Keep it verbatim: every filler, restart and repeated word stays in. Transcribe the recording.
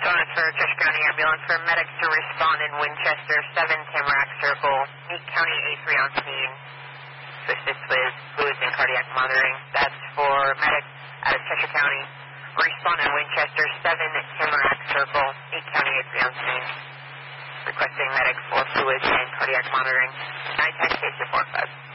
Calling for Cheshire County Ambulance for medics to respond in Winchester, seven Tamarack Circle, Meade County A three on scene. To assist with fluids and cardiac monitoring. That's for medics out of Cheshire County. Respond in Winchester, seven Tamarack Circle, Meade County A three on scene. Requesting medics for fluids and cardiac monitoring. nine ten case report five.